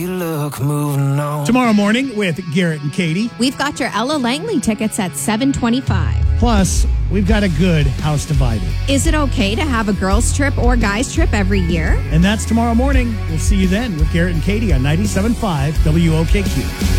Moving on. Tomorrow morning with Garrett and Katie. We've got your Ella Langley tickets at 7:25. Plus, we've got a good house divided. Is it okay to have a girls' trip or guys' trip every year? And that's tomorrow morning. We'll see you then with Garrett and Katie on 97.5 WOKQ.